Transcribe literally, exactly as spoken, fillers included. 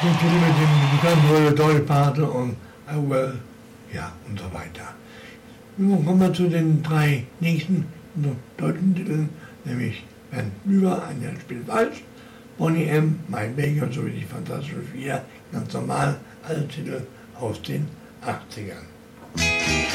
den Titel mit dem bekannten Rolle Dolly Parton und I Will, ja, und so weiter. Nun kommen wir zu den drei nächsten deutschen Titeln, nämlich Bernd Lüber, ein Jahr spielt falsch, Boney M., My Baker sowie die Fantastischen Vier, ganz normal, alle Titel aus den achtzigern.